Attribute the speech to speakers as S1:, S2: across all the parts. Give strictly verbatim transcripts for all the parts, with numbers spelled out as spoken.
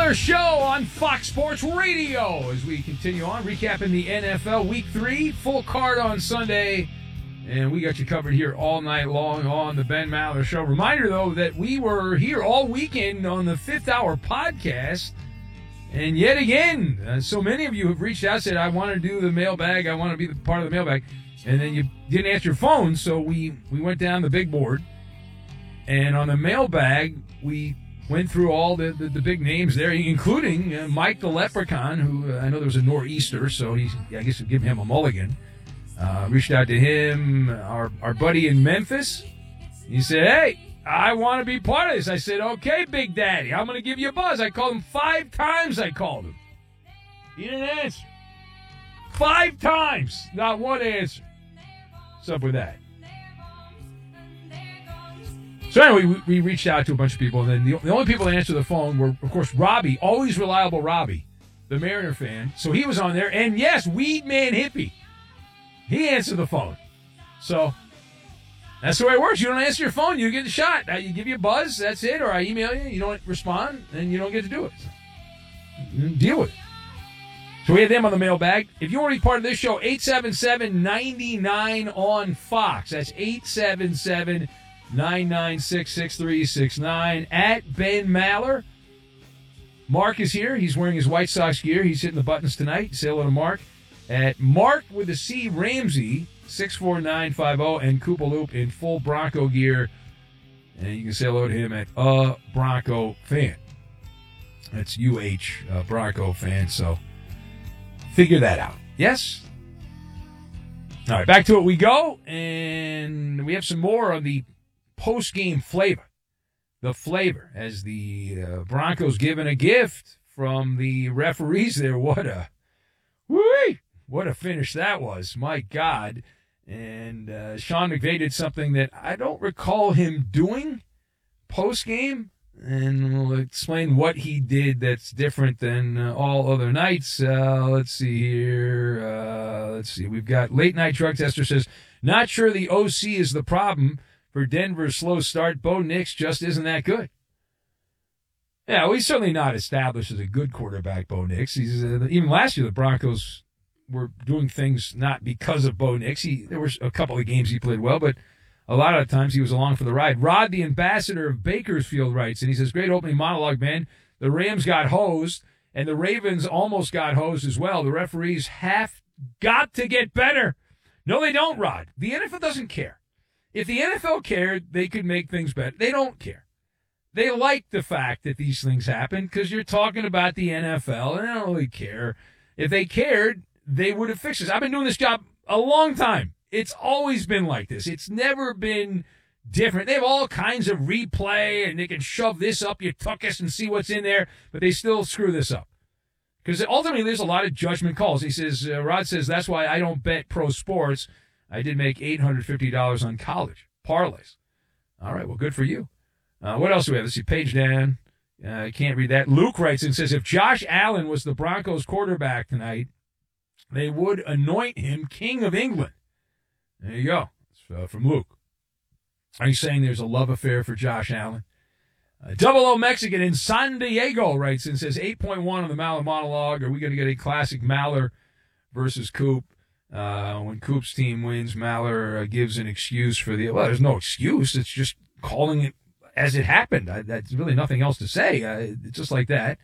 S1: Maller Show on Fox Sports Radio as we continue on, recapping the N F L Week three, full card on Sunday, and we got you covered here all night long on the Ben Maller Show. Reminder, though, that we were here all weekend on the Fifth Hour podcast, and yet again, uh, so many of you have reached out and said, I want to do the mailbag, I want to be the part of the mailbag, and then you didn't answer your phone, so we, we went down the big board, and on the mailbag, we went through all the, the, the big names there, including uh, Mike the Leprechaun, who uh, I know there was a nor'easter, so he's, I guess we'll give him a mulligan. Uh, reached out to him, our, our buddy in Memphis. He said, hey, I want to be part of this. I said, okay, Big Daddy, I'm going to give you a buzz. I called him five times. I called him. He didn't answer. Five times. Not one answer. What's up with that? So anyway, we, we reached out to a bunch of people, and then the, the only people that answered the phone were, of course, Robbie, always reliable Robbie, the Mariner fan. So he was on there, and yes, Weed Man Hippie. He answered the phone. So that's the way it works. You don't answer your phone, you get the shot. I give you a buzz, that's it, or I email you, you don't respond, and you don't get to do it. So, deal with it. So we had them on the mailbag. If you want to be part of this show, eight seven seven, nine nine on Fox. That's eight seven seven, nine nine six, six three six nine. At Ben Maller. Mark is here. He's wearing his White Sox gear. He's hitting the buttons tonight. Say hello to Mark. At Mark with a C Ramsey, six four nine five zero, and Koopa Loop in full Bronco gear. And you can say hello to him at a Bronco fan. That's U H, a Bronco fan. So figure that out. Yes? All right, back to it we go. And we have some more of the post-game flavor. The flavor as the uh, Broncos given a gift from the referees there. What a, whoo, what a finish that was. My God. And uh, Sean McVay did something that I don't recall him doing post-game. And we'll explain what he did that's different than uh, all other nights. Uh, let's see here. Uh, let's see. We've got Late Night Drug Tester says, not sure the O C is the problem for Denver's slow start. Bo Nix just isn't that good. Yeah, well, he's certainly not established as a good quarterback, Bo Nix. He's, uh, even last year, the Broncos were doing things not because of Bo Nix. He, there were a couple of games he played well, but a lot of times he was along for the ride. Rod, the ambassador of Bakersfield, writes, and he says, great opening monologue, man. The Rams got hosed, and the Ravens almost got hosed as well. The referees have got to get better. No, they don't, Rod. The N F L doesn't care. If the N F L cared, they could make things better. They don't care. They like the fact that these things happen because you're talking about the N F L, and they don't really care. If they cared, they would have fixed this. I've been doing this job a long time. It's always been like this. It's never been different. They have all kinds of replay, and they can shove this up your tuchus and see what's in there, but they still screw this up. Because ultimately, there's a lot of judgment calls. He says, uh, Rod says, that's why I don't bet pro sports. I did make eight hundred fifty dollars on college parlays. All right, well, good for you. Uh, what else do we have? Let's see, page down. Uh, I can't read that. Luke writes and says, if Josh Allen was the Broncos quarterback tonight, they would anoint him King of England. There you go. It's uh, from Luke. Are you saying there's a love affair for Josh Allen? Uh, Double O Mexican in San Diego writes and says, eight point one on the Maller monologue. Are we going to get a classic Maller versus Coop? Uh, when Coop's team wins, Maller uh, gives an excuse for the... Well, there's no excuse. It's just calling it as it happened. I, that's really nothing else to say. Uh, it's just like that.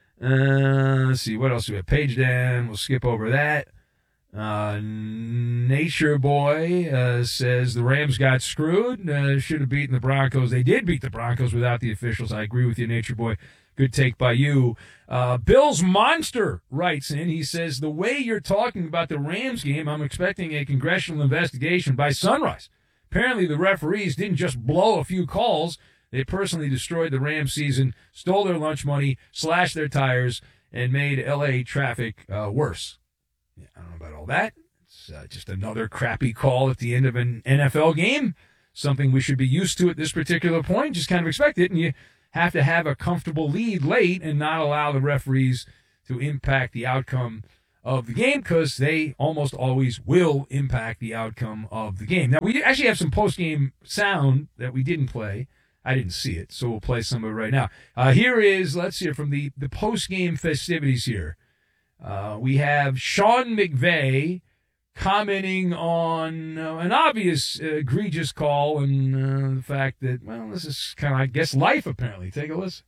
S1: Uh, let's see. What else do we have? Page down. We'll skip over that. Uh, Nature Boy uh, says the Rams got screwed. Uh, should have beaten the Broncos. They did beat the Broncos without the officials. I agree with you, Nature Boy. Good take by you. Uh, Bill's Monster writes in. He says, the way you're talking about the Rams game, I'm expecting a congressional investigation by sunrise. Apparently the referees didn't just blow a few calls. They personally destroyed the Rams season, stole their lunch money, slashed their tires, and made L A traffic uh, worse. Yeah, I don't know about all that. It's uh, just another crappy call at the end of an N F L game. Something we should be used to at this particular point. Just kind of expect it, and you have to have a comfortable lead late and not allow the referees to impact the outcome of the game because they almost always will impact the outcome of the game. Now, we actually have some post-game sound that we didn't play I didn't see it, so we'll play some of it right now. Uh, here is, let's hear from the, the post-game festivities here. Uh, we have Sean McVay commenting on uh, an obvious uh, egregious call and uh, the fact that, well, this is kind of, I guess, life, apparently. Take a listen.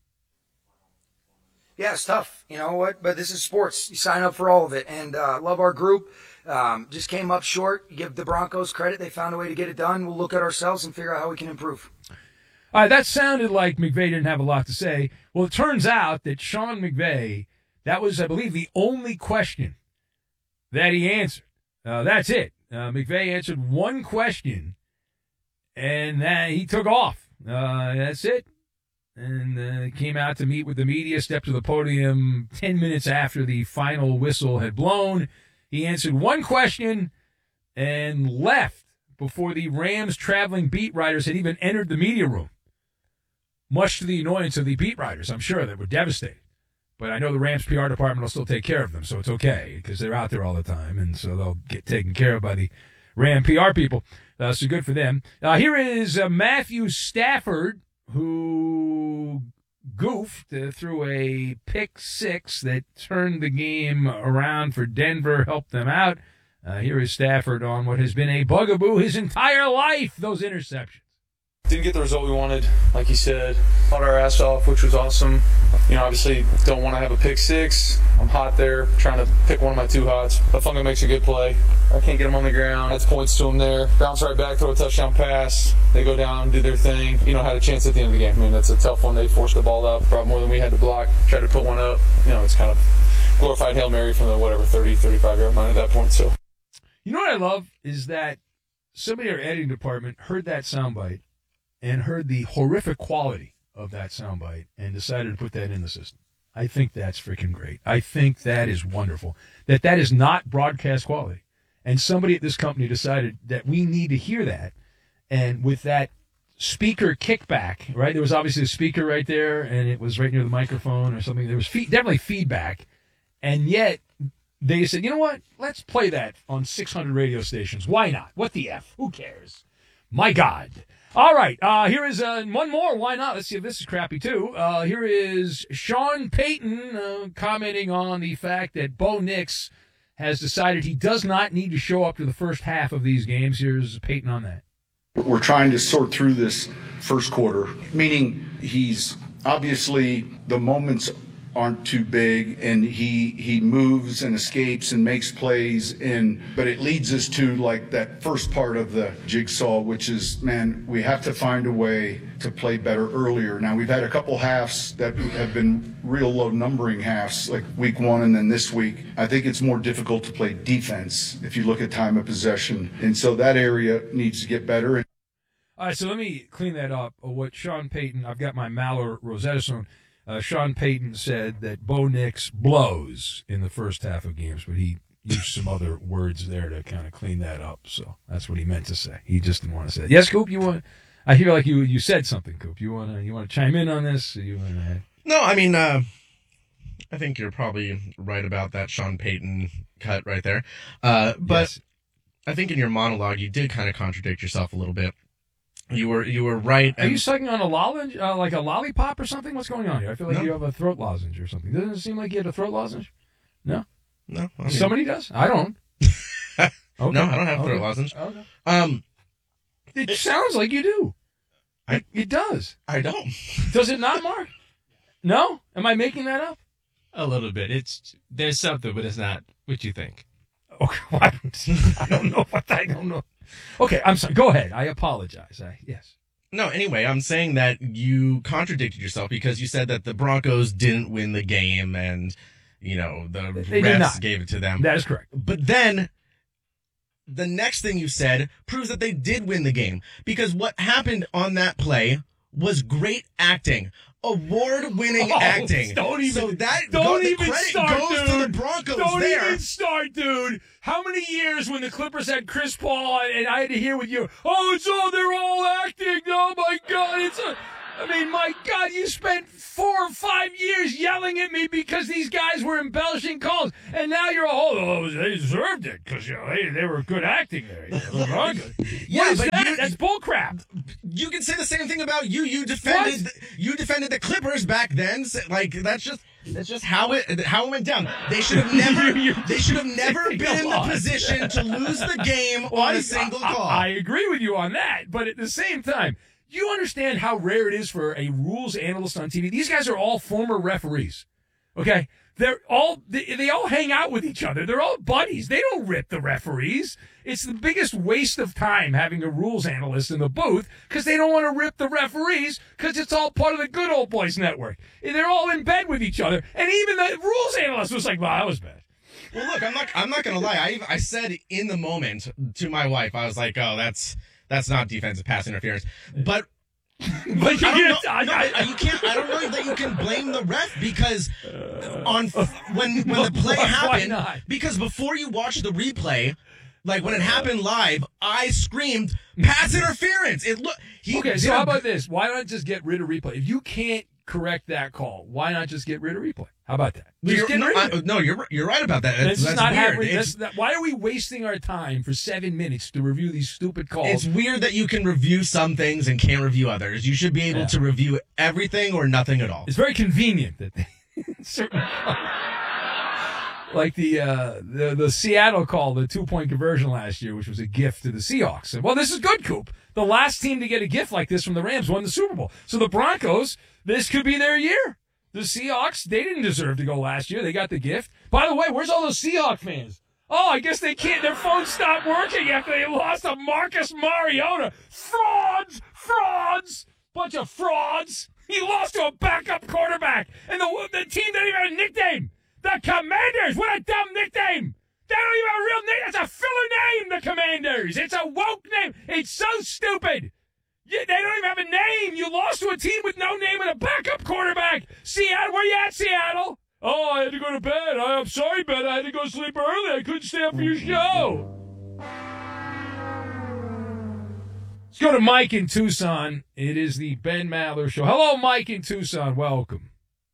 S2: Yeah, it's tough, you know what? But this is sports. You sign up for all of it. And uh, love our group. Um, just came up short. You give the Broncos credit. They found a way to get it done. We'll look at ourselves and figure out how we can improve.
S1: All right, that sounded like McVay didn't have a lot to say. Well, it turns out that Sean McVay, that was, I believe, the only question that he answered. Uh, that's it. Uh, McVay answered one question, and that he took off. Uh, that's it. And uh, came out to meet with the media, stepped to the podium ten minutes after the final whistle had blown. He answered one question and left before the Rams traveling beat writers had even entered the media room, much to the annoyance of the beat writers, I'm sure, that were devastated. But I know the Rams P R department will still take care of them, so it's okay because they're out there all the time, and so they'll get taken care of by the Ram P R people. Uh, so good for them. Uh, here is uh, Matthew Stafford, who goofed uh, through a pick six that turned the game around for Denver, helped them out. Uh, here is Stafford on what has been a bugaboo his entire life, those interceptions.
S3: Didn't get the result we wanted, like you said. Fought our ass off, which was awesome. You know, obviously don't want to have a pick six. I'm hot there, trying to pick one of my two hots. But Funga makes a good play. I can't get him on the ground. That's points to him there. Bounce right back, throw a touchdown pass. They go down, do their thing. You know, had a chance at the end of the game. I mean, that's a tough one. They forced the ball up, brought more than we had to block. Tried to put one up. You know, it's kind of glorified Hail Mary from the, whatever, thirty, thirty-five yard line at that point. So,
S1: you know what I love is that somebody in our editing department heard that soundbite and heard the horrific quality of that soundbite and decided to put that in the system. I think that's freaking great. I think that is wonderful. That that is not broadcast quality. And somebody at this company decided that we need to hear that. And with that speaker kickback, right? There was obviously a speaker right there, and it was right near the microphone or something. There was fe- definitely feedback. And yet they said, you know what? Let's play that on six hundred radio stations. Why not? What the F? Who cares? My God. All right, uh, here is uh, one more. Why not? Let's see if this is crappy, too. Uh, here is Sean Payton uh, commenting on the fact that Bo Nix has decided he does not need to show up to the first half of these games. Here's Payton on that.
S4: We're trying to sort through this first quarter, meaning he's obviously the moments aren't too big, and he he moves and escapes and makes plays, and but it leads us to like that first part of the jigsaw, which is, man, we have to find a way to play better earlier. Now, we've had a couple halves that have been real low numbering halves, like week one and then this week. I think it's more difficult to play defense if you look at time of possession, and so that area needs to get better.
S1: All right, so let me clean that up. What Sean Payton, I've got my Maller Rosetta Stone. Uh, Sean Payton said that Bo Nix blows in the first half of games, but he used some other words there to kind of clean that up. So that's what he meant to say. He just didn't want to say it. Yes, Coop, you want? I hear like you you said something, Coop. You want to you want to chime in on this? You want to?
S5: No, I mean, uh, I think you're probably right about that Sean Payton cut right there. Uh, but yes. I think in your monologue you did kind of contradict yourself a little bit. You were you were right.
S1: Are you sucking on a lollipop, uh, like a lollipop or something? What's going on here? I feel like no. you have a throat lozenge or something. Doesn't it seem like you had a throat lozenge? No?
S5: No. I mean,
S1: somebody does? I don't.
S5: Okay. No, I don't have a throat
S1: okay.
S5: lozenge.
S1: Okay.
S5: Um,
S1: it, it sounds like you do.
S5: I,
S1: it, it does.
S5: I don't.
S1: Does it not, Mark? No? Am I making that up?
S6: A little bit. It's there's something, but it's not what you think.
S1: Okay, well, I don't know what I don't know. Okay, I'm sorry. Go ahead. I apologize. I, yes.
S5: No, anyway, I'm saying that you contradicted yourself because you said that the Broncos didn't win the game and, you know, the
S1: they
S5: refs gave it to them.
S1: That is correct.
S5: But then the next thing you said proves that they did win the game because what happened on that play was great acting. Award-winning
S1: oh,
S5: acting.
S1: Don't even,
S5: so that
S1: don't
S5: go,
S1: even
S5: the credit
S1: start,
S5: goes
S1: dude.
S5: to the Broncos
S1: don't
S5: there.
S1: Don't even start, dude. How many years when the Clippers had Chris Paul and I had to hear with you, oh, it's all, they're all acting. Oh, my God. It's a, I mean, my God, you spent four or five years yelling at me because these guys were embellishing calls, and now you're all, oh, they deserved it because you know, they, they were good acting there. You know, they were good.
S5: Yeah,
S1: what is
S5: but
S1: that?
S5: you-
S1: That's bullcrap.
S5: You can say the same thing about you. You defended you defended the Clippers back then. So, like that's just that's just how it how it went down. They should have never
S1: You-
S5: they should have never
S1: Take
S5: been
S1: a
S5: in the
S1: loss.
S5: position to lose the game
S1: Well,
S5: on
S1: I-
S5: a single
S1: I,
S5: call.
S1: I, I agree with you on that, but at the same time, you understand how rare it is for a rules analyst on T V. These guys are all former referees. Okay? They're all they, they all hang out with each other. They're all buddies. They don't rip the referees. It's the biggest waste of time having a rules analyst in the booth because they don't want to rip the referees because it's all part of the good old boys network. And they're all in bed with each other. And even the rules analyst was like, "Well, that was bad."
S5: Well, look, I'm not I'm not gonna lie. I I said in the moment to my wife, I was like, oh, that's that's not defensive pass interference, but.
S1: But you
S5: I don't know,
S1: can't. I-
S5: no,
S1: I-
S5: I- you can't. I don't know that you can blame the ref because on when when the play
S1: Why
S5: happened,
S1: not?
S5: because before you watch the replay, like when it happened live, I screamed pass interference. It look. He
S1: Okay,
S5: did
S1: so
S5: a-
S1: how about this? Why not just get rid of replay? If you can't correct that call, why not just get rid of replay? How about that? Just
S5: You're,
S1: get
S5: no,
S1: rid of
S5: I-
S1: it.
S5: no, you're you're right about that.
S1: That's
S5: That's, that's
S1: not
S5: weird.
S1: happening.
S5: It's,
S1: That's not, why are we wasting our time for seven minutes to review these stupid calls?
S5: it's weird that you can review some things and can't review others. You should be able
S1: Yeah.
S5: to review everything or nothing at all.
S1: It's very convenient that they certain like the uh, the the Seattle call, the two point conversion last year, which was a gift to the Seahawks. And, well, this is good, Coop. The last team to get a gift like this from the Rams won the Super Bowl. So the Broncos, this could be their year. The Seahawks, they didn't deserve to go last year. They got the gift. By the way, where's all those Seahawk fans? Oh, I guess they can't. Their phones stopped working after they lost to Marcus Mariota. Frauds! Frauds! Bunch of frauds! He lost to a backup quarterback, and the the team doesn't even have a nickname. The Commanders! What a dumb nickname! They don't even have a real name. That's a filler name, the Commanders. It's a woke name. It's so stupid. You, they don't even have a name. You lost to a team with no name and a backup quarterback. Seattle, where you at, Seattle? Oh, I had to go to bed. I'm sorry, Ben. I had to go sleep early. I couldn't stay up for your show. Let's go to Mike in Tucson. It is the Ben Maller Show. Hello, Mike in Tucson. Welcome.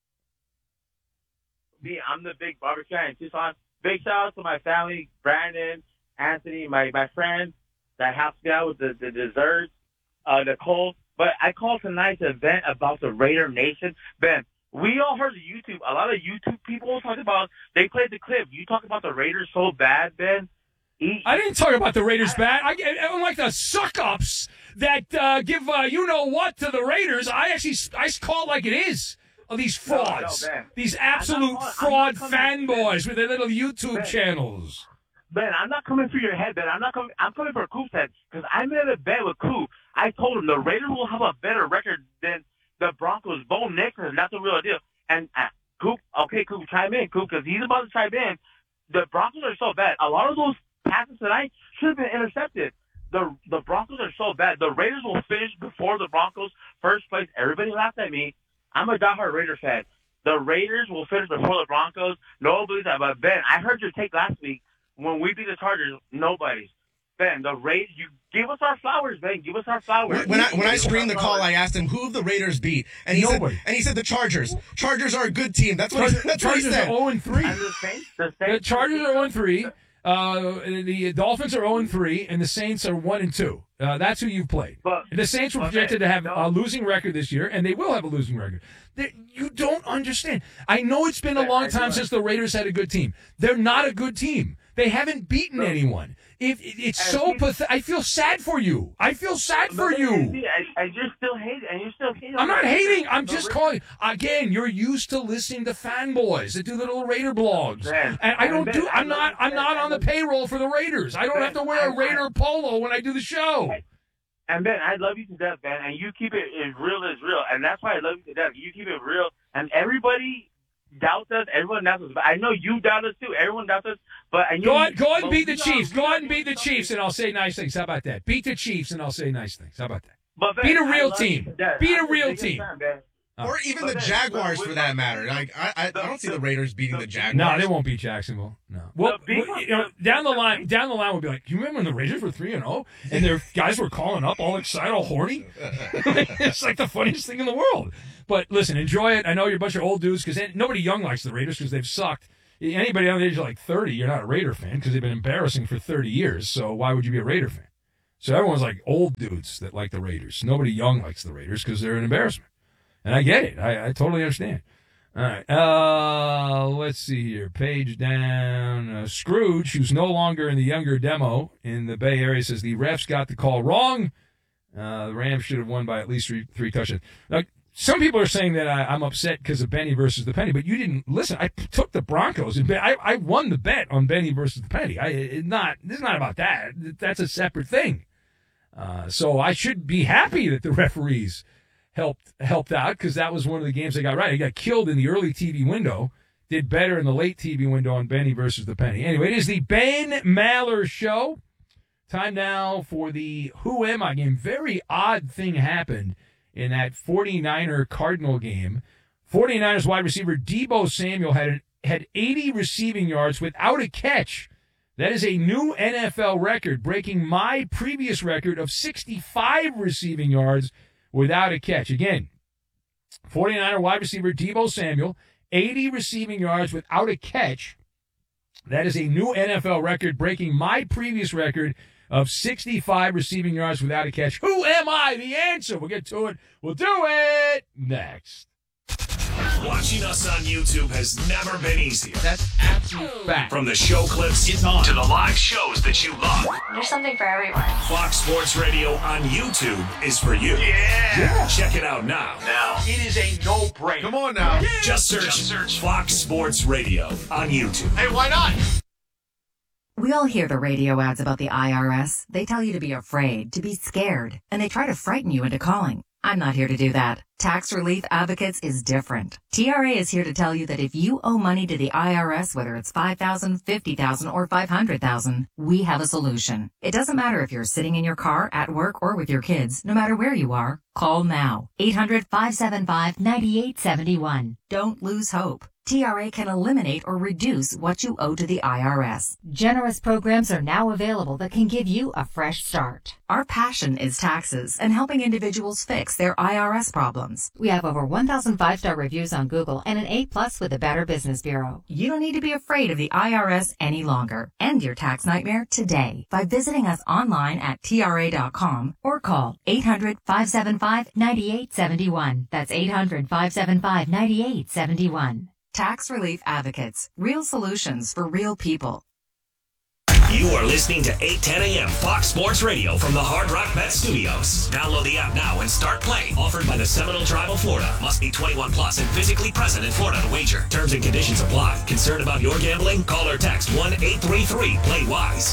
S7: Me, I'm the big barber guy in Tucson. Big shout out to my family, Brandon, Anthony, my, my friends that helped me out with the, the desserts, uh, Nicole. But I called tonight's event about the Raider Nation. Ben, we all heard the YouTube. A lot of YouTube people talked about, they played the clip. You talk about the Raiders so bad, Ben. He,
S1: I didn't talk about the Raiders bad. I, I don't like the suck-ups that uh, give uh, you-know-what to the Raiders. I actually I call it like it is. Oh, these frauds.
S7: No, no, Ben.
S1: These absolute
S7: I'm not- I'm
S1: fraud
S7: not coming-
S1: fanboys with their little YouTube
S7: Ben.
S1: channels.
S7: Ben, I'm not coming for your head, Ben. I'm not coming. I'm coming for Coop's head because I made a bet with Coop. I told him the Raiders will have a better record than the Broncos. Bo Nix, and that's the real deal. And uh, Coop, okay, Coop, chime in, Coop, because he's about to chime in. The Broncos are so bad. A lot of those passes tonight should have been intercepted. The the Broncos are so bad. The Raiders will finish before the Broncos first place. Everybody laughed at me. I'm a diehard Raiders fan. The Raiders will finish before the Broncos. Nobody believes that. But Ben, I heard your take last week when we beat the Chargers. Nobody's. Ben, the Raiders, you give us our flowers, Ben. Give us our flowers.
S5: When I when I
S7: Give us
S5: screened
S7: our
S5: the call,
S7: flowers.
S5: I asked him who the Raiders beat, and he
S1: Nobody.
S5: said and he said the Chargers. Chargers are a good team. That's what he,
S1: Chargers,
S5: that's what he
S1: Chargers are
S5: said.
S1: oh and three.
S7: And the Saints, the
S1: The
S7: Saints,
S1: Chargers are oh and three. Uh, the Dolphins are oh and three, and the Saints are one and two. Uh, that's who you've played.
S7: But-
S1: the Saints were
S7: okay,
S1: projected to have
S7: no.
S1: a losing record this year, and they will have a losing record. They, you don't understand. I know it's been a
S7: I-
S1: long
S7: I
S1: time
S7: do.
S1: since the Raiders had a good team. They're not a good team. They haven't beaten anyone. If it, it's
S7: And
S1: so
S7: he-
S1: pathetic, I feel sad for you. I feel sad for
S7: But-
S1: you.
S7: And you're still hating, and you're still hating.
S1: I'm not hating. I'm
S7: The
S1: just
S7: Raiders-
S1: calling. Again, you're used to listening to fanboys that do the little Raider blogs,
S7: Ben,
S1: and I
S7: and
S1: don't
S7: Ben,
S1: do.
S7: I
S1: I'm
S7: love
S1: not.
S7: you,
S1: I'm
S7: Ben,
S1: not
S7: I
S1: on the
S7: love you.
S1: payroll for the Raiders. I don't
S7: Ben,
S1: have to wear a
S7: I-
S1: Raider polo when I do the show.
S7: And Ben, I love you to death, Ben, and you keep it as real as real, and that's why I love you to death. You keep it real, and everybody doubts us. Everyone doubts us. But I know you doubt us too. Everyone doubts us. But and
S1: Go
S7: you,
S1: on, go on and
S7: but
S1: beat the
S7: we
S1: Chiefs.
S7: gotta-
S1: Go
S7: we
S1: on
S7: gotta
S1: and beat the
S7: do something.
S1: Chiefs, and I'll say nice things. How about that? Beat the Chiefs, and I'll say nice things. How about that?
S7: But Ben,
S1: beat a
S7: I
S1: real
S7: love
S1: team.
S7: you to death.
S1: Beat a
S7: I'm the
S1: real
S7: biggest
S1: team.
S7: fan, Ben.
S5: Or even
S7: But
S5: the
S7: then-
S5: Jaguars,
S7: but
S5: for
S7: with-
S5: that matter. Like I, I, I don't see the Raiders beating the Jaguars.
S1: No, they won't beat Jacksonville. No. Well,
S7: big
S1: well, you know, down the line, down the line, we'll be like, you remember when the Raiders were three and zero, and their guys were calling up all excited, all horny? It's like the funniest thing in the world. But listen, enjoy it. I know you're a bunch of old dudes because nobody young likes the Raiders because they've sucked. Anybody under the age of like thirty, you're not a Raider fan because they've been embarrassing for thirty years. So why would you be a Raider fan? So everyone's like old dudes that like the Raiders. Nobody young likes the Raiders because they're an embarrassment. And I get it. I, I totally understand. All right. Uh, let's see here. Page down. Uh, Scrooge, who's no longer in the younger demo in the Bay Area, says the refs got the call wrong. Uh, the Rams should have won by at least three, three touchdowns. Now, some people are saying that I, I'm upset because of Benny versus the Penny, but you didn't listen. I took the Broncos and I, I won the bet on Benny versus the Penny. I it not. This is not about that. That's a separate thing. Uh, so I should be happy that the referees helped helped out because that was one of the games they got right. He got killed in the early T V window, did better in the late T V window on Benny versus the Penny. Anyway, it is the Ben Maller Show. Time now for the Who Am I game. Very odd thing happened in that 49er Cardinal game. 49ers wide receiver Deebo Samuel had an, had eighty receiving yards without a catch. That is a new N F L record, breaking my previous record of sixty-five receiving yards without a catch. Again, 49er wide receiver Deebo Samuel, eighty receiving yards without a catch. That is a new N F L record, breaking my previous record of sixty-five receiving yards without a catch. Who am I? The answer. We'll get to it. We'll do it next.
S8: Watching us on YouTube has never been easier.
S1: That's absolute fact.
S8: From the show clips
S1: It's on.
S8: to the live shows that you love,
S9: There's something for everyone.
S8: Fox Sports Radio on YouTube is for you. Yeah. Check it out now. Now.
S2: It is a no-brainer.
S5: Come on now.
S8: Just search, Just search Fox Sports Radio on YouTube.
S5: Hey, why not?
S10: We all hear the radio ads about the I R S. They tell you to be afraid, to be scared, and they try to frighten you into calling. I'm not here to do that. Tax Relief Advocates is different. T R A is here to tell you that if you owe money to the I R S, whether it's five thousand dollars, fifty thousand dollars, or five hundred thousand dollars, we have a solution. It doesn't matter if you're sitting in your car, at work, or with your kids. No matter where you are, call now. eight hundred, five seven five, nine eight seven one. Don't lose hope. T R A can eliminate or reduce what you owe to the I R S.
S9: Generous programs are now available that can give you a fresh start.
S10: Our passion is taxes and helping individuals fix their I R S problems.
S9: We have over one thousand five-star reviews on Google and an A plus with the Better Business Bureau.
S10: You don't need to be afraid of the I R S any longer. End your tax nightmare today by visiting us online at T R A dot com or call eight hundred, five seven five, nine eight seven one. That's eight hundred, five seven five, nine eight seven one. Tax Relief Advocates. Real solutions for real people.
S8: You are listening to eight ten a.m. Fox Sports Radio from the Hard Rock Bet Studios. Download the app now and start playing. Offered by the Seminole Tribe of Florida. Must be twenty-one plus and physically present in Florida to wager. Terms and conditions apply. Concerned about your gambling? Call or text one eight three three play wise.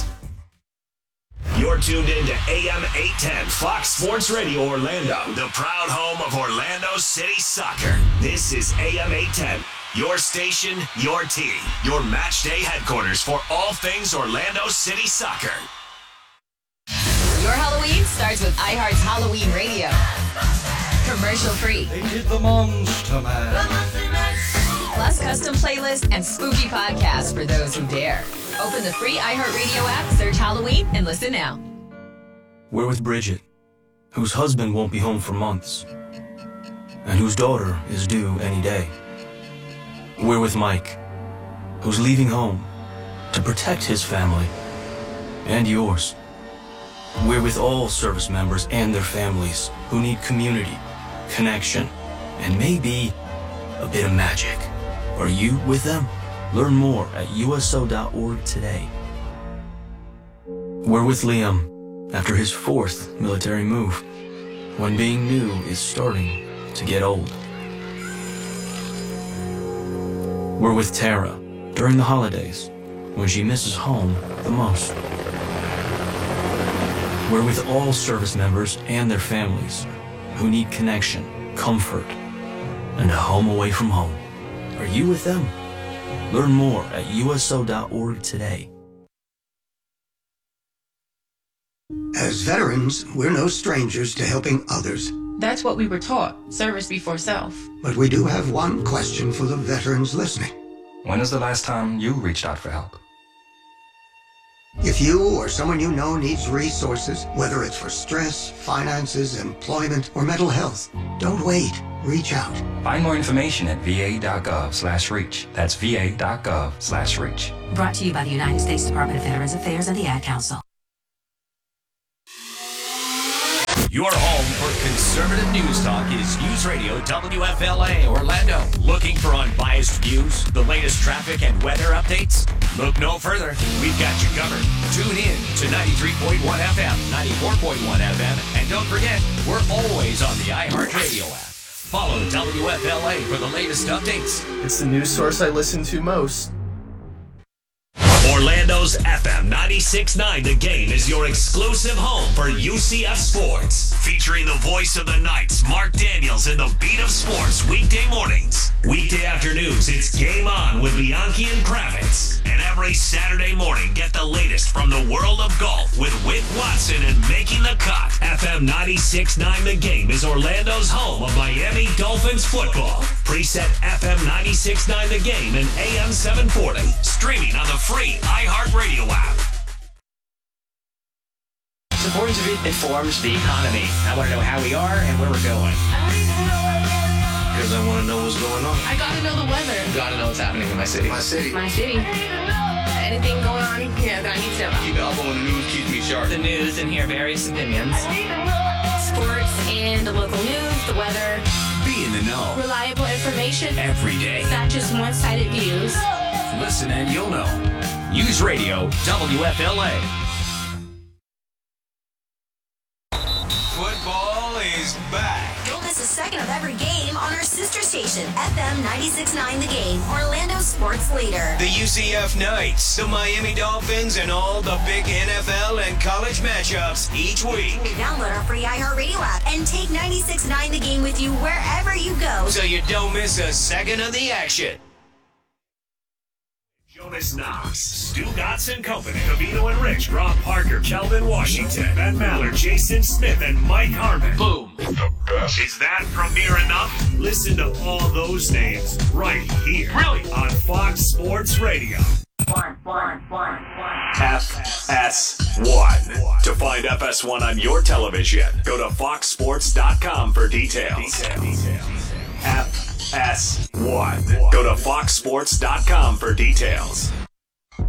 S8: You're tuned in to A M eight ten Fox Sports Radio Orlando, the proud home of Orlando City Soccer. This is A M eight ten. Your station, your team, your match day headquarters for all things Orlando City Soccer.
S11: Your Halloween starts with iHeart's Halloween Radio. Commercial free.
S12: They did the Monster Man.
S11: Plus custom playlists and spooky podcasts for those who dare. Open the free iHeartRadio app, search Halloween, and listen now.
S12: We're with Bridget, whose husband won't be home for months, and whose daughter is due any day. We're with Mike, who's leaving home to protect his family and yours. We're with all service members and their families who need community, connection, and maybe a bit of magic. Are you with them? Learn more at U S O dot org today. We're with Liam after his fourth military move, when being new is starting to get old. We're with Tara during the holidays, when she misses home the most. We're with all service members and their families who need connection, comfort, and a home away from home. Are you with them? Learn more at U S O dot org today.
S13: As veterans, we're no strangers to helping others. That's what we were taught, service before self.
S14: But we do have one question for the veterans listening.
S15: When is the last time you reached out for help?
S14: If you or someone you know needs resources, whether it's for stress, finances, employment, or mental health, don't wait. Reach out.
S15: Find more information at va.gov slash reach. That's va.gov slash reach.
S10: Brought to you by the United States Department of Veterans Affairs and the Ad Council.
S8: Your home for conservative news talk is News Radio W F L A Orlando. Looking for unbiased views, the latest traffic and weather updates? Look no further. We've got you covered. Tune in to ninety-three point one F M, ninety-four point one F M, and don't forget, we're always on the iHeartRadio app. Follow W F L A for the latest updates.
S16: It's the news source I listen to most.
S8: Orlando's F M ninety-six point nine The Game is your exclusive home for U C F Sports. Featuring the voice of the Knights, Mark Daniels, in the beat of sports weekday mornings. Weekday afternoons, it's Game On with Bianchi and Kravitz. And every Saturday morning, get the latest from the world of golf with Whit Watson and Making the Cut. F M ninety-six point nine The Game is Orlando's home of Miami Dolphins football. Preset F M ninety-six point nine The Game and A M seven forty. Streaming on the free iHeartRadio app.
S17: It's important to informs the economy. I want to know how we are and where we're going.
S12: Because I want to know what's going on.
S13: I gotta know the weather.
S17: Gotta know what's happening in my city.
S12: My city.
S13: My city. Anything going on? Yeah, I need to know about.
S12: Keep it up on the news, keep me sharp.
S17: The news and hear various opinions.
S11: Sports and the local news, the weather.
S8: Be in the know.
S11: Reliable information.
S8: Every day.
S11: Not just one-sided views.
S8: Listen and you'll know. News Radio W F L A.
S18: Football is back.
S19: Don't miss a second of every game on our sister station, F M ninety-six point nine The Game, Orlando sports leader.
S18: The U C F Knights, the Miami Dolphins, and all the big N F L and college matchups each week.
S19: Download our free iHeartRadio app and take ninety-six point nine The Game with you wherever you go.
S18: So you don't miss a second of the action.
S8: Jonas Knox, Stu Gotts and Company, Cavino and Rich, Rob Parker, Kelvin Washington, Ben Maller, Jason Smith, and Mike Harmon. Boom. The best. Is that premiere enough? Listen to all those names right here. Really? On Fox Sports Radio.
S19: One, one, one, one.
S8: F S one. To find F S one on your television, go to fox sports dot com for details. Details. F S one. Go to fox sports dot com for details.